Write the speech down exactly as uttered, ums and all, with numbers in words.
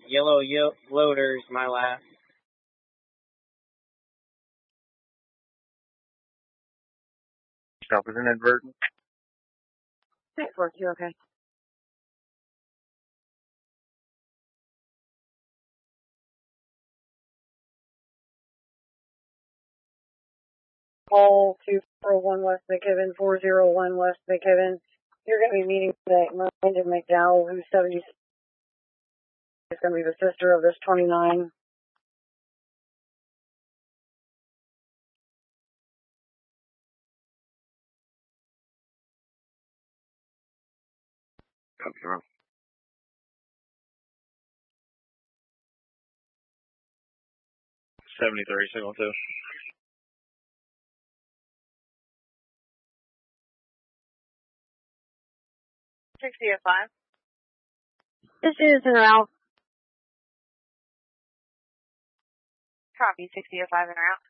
Yellow yo- loader's my last. Stop is inadvertent. Thanks, work. You okay? Call two four one West McKibben, four zero one West McKibben. You're going to be meeting today Miranda McDowell, who's seventy. Is going to be the sister of this twenty-nine. Copy, wrong. seventy-three, signal two. sixty at five. This is in route. Copy, sixty at five in route.